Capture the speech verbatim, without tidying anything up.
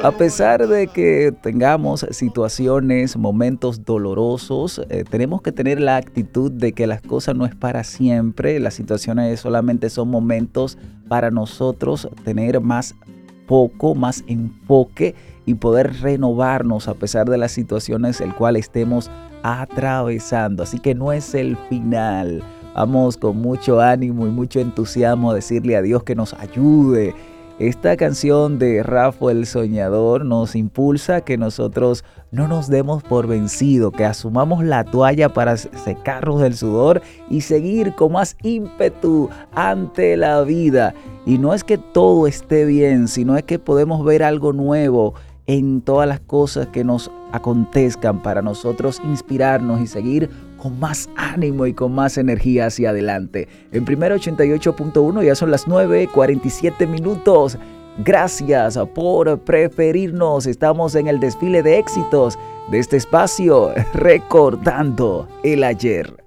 A pesar de que tengamos situaciones, momentos dolorosos, eh, tenemos que tener la actitud de que las cosas no es para siempre, las situaciones solamente son momentos para nosotros tener más poco, más enfoque y poder renovarnos a pesar de las situaciones el cual estemos atravesando. Así que no es el final. Vamos con mucho ánimo y mucho entusiasmo a decirle a Dios que nos ayude. Esta canción de Rafo el Soñador nos impulsa a que nosotros no nos demos por vencido, que asumamos la toalla para secarnos del sudor y seguir con más ímpetu ante la vida. Y no es que todo esté bien, sino es que podemos ver algo nuevo en todas las cosas que nos acontezcan para nosotros inspirarnos y seguir con más ánimo y con más energía hacia adelante. En Primera ochenta y ocho punto uno ya son las nueve cuarenta y siete minutos. Gracias por preferirnos. Estamos en el desfile de éxitos de este espacio, recordando el ayer.